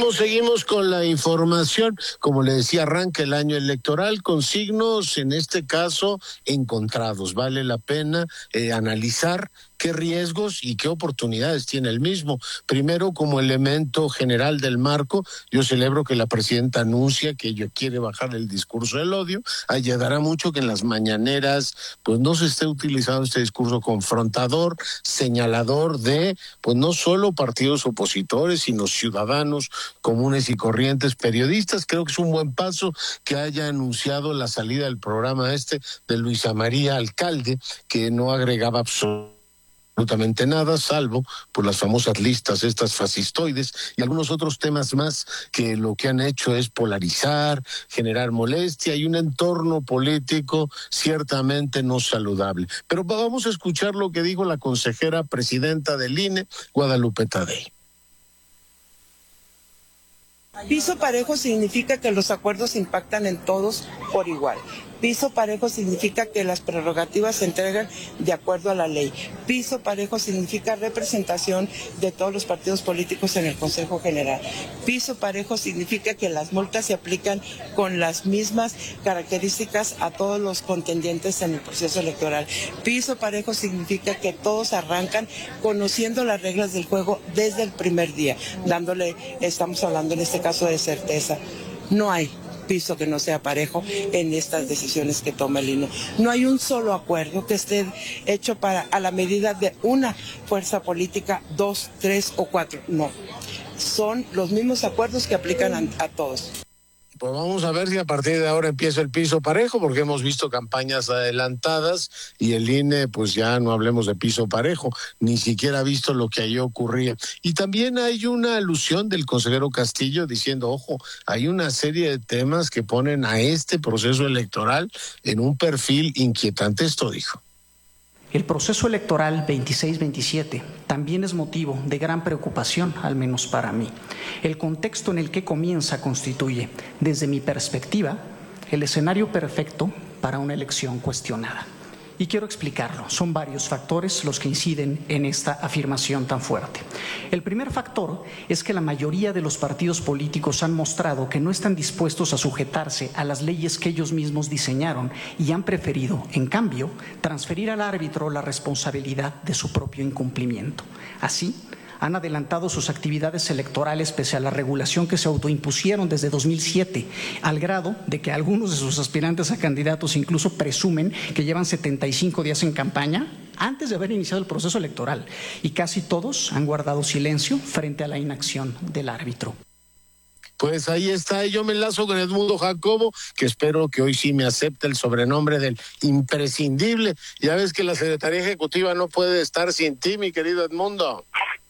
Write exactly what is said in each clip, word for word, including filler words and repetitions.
Seguimos, seguimos con la información. Como le decía, arranca el año electoral con signos, en este caso, encontrados. Vale la pena eh, analizar qué riesgos y qué oportunidades tiene el mismo. Primero, como elemento general del marco, yo celebro que la presidenta anuncia que ella quiere bajar el discurso del odio. Ayudará mucho que en las mañaneras pues no se esté utilizando este discurso confrontador, señalador de pues no solo partidos opositores, sino ciudadanos comunes y corrientes, periodistas. Creo que es un buen paso que haya anunciado la salida del programa este de Luisa María Alcalde, que no agregaba absolutamente absolutamente nada, salvo por las famosas listas estas fascistoides y algunos otros temas más que lo que han hecho es polarizar, generar molestia y un entorno político ciertamente no saludable. Pero vamos a escuchar lo que dijo la consejera presidenta del I N E, Guadalupe Tadei. Piso parejo significa que los acuerdos impactan en todos por igual. Piso parejo significa que las prerrogativas se entregan de acuerdo a la ley. Piso parejo significa representación de todos los partidos políticos en el Consejo General. Piso parejo significa que las multas se aplican con las mismas características a todos los contendientes en el proceso electoral. Piso parejo significa que todos arrancan conociendo las reglas del juego desde el primer día, dándole, estamos hablando en este caso de certeza. No hay piso que no sea parejo en estas decisiones que toma el I N E. No hay un solo acuerdo que esté hecho para a la medida de una fuerza política, dos, tres o cuatro. No, son los mismos acuerdos que aplican a, a todos. Pues vamos a ver si a partir de ahora empieza el piso parejo, porque hemos visto campañas adelantadas y el I N E, pues ya no hablemos de piso parejo, ni siquiera ha visto lo que allí ocurría. Y también hay una alusión del consejero Castillo diciendo, ojo, hay una serie de temas que ponen a este proceso electoral en un perfil inquietante. Esto dijo. El proceso electoral veintiséis veintisiete también es motivo de gran preocupación, al menos para mí. El contexto en el que comienza constituye, desde mi perspectiva, el escenario perfecto para una elección cuestionada. Y quiero explicarlo. Son varios factores los que inciden en esta afirmación tan fuerte. El primer factor es que la mayoría de los partidos políticos han mostrado que no están dispuestos a sujetarse a las leyes que ellos mismos diseñaron y han preferido, en cambio, transferir al árbitro la responsabilidad de su propio incumplimiento. Así, han adelantado sus actividades electorales pese a la regulación que se autoimpusieron desde dos mil siete, al grado de que algunos de sus aspirantes a candidatos incluso presumen que llevan setenta y cinco días en campaña antes de haber iniciado el proceso electoral, y casi todos han guardado silencio frente a la inacción del árbitro. Pues ahí está, yo me enlazo con Edmundo Jacobo, que espero que hoy sí me acepte el sobrenombre del imprescindible. Ya ves que la Secretaría Ejecutiva no puede estar sin ti, mi querido Edmundo.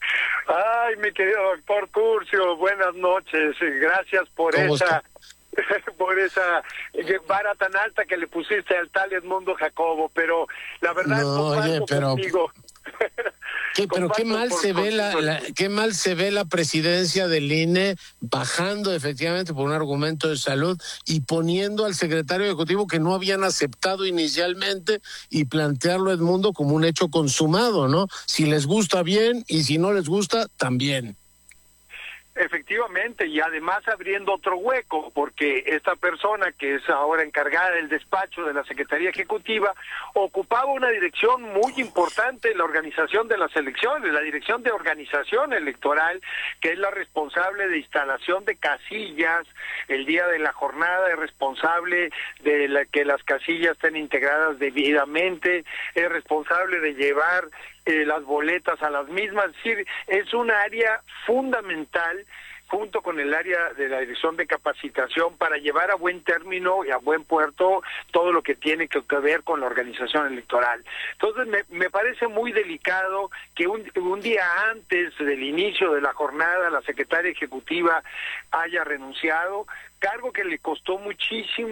Ay, mi querido doctor Curcio, buenas noches. Gracias por esa por esa vara tan alta que le pusiste al tal Edmundo Jacobo, pero la verdad no, oye, pero contigo. ¿Qué, pero qué mal se ve la, la qué mal se ve la presidencia del I N E bajando efectivamente por un argumento de salud y poniendo al secretario ejecutivo que no habían aceptado inicialmente y plantearlo, Edmundo, como un hecho consumado, ¿no? Si les gusta bien y si no les gusta también. Efectivamente, y además abriendo otro hueco, porque esta persona que es ahora encargada del despacho de la Secretaría Ejecutiva ocupaba una dirección muy importante en la organización de las elecciones, la dirección de organización electoral, que es la responsable de instalación de casillas el día de la jornada, es responsable de la, que las casillas estén integradas debidamente, es responsable de llevar Eh, las boletas a las mismas, es decir, es un área fundamental junto con el área de la dirección de capacitación para llevar a buen término y a buen puerto todo lo que tiene que ver con la organización electoral. Entonces me, me parece muy delicado que un, un día antes del inicio de la jornada la secretaria ejecutiva haya renunciado, cargo que le costó muchísimo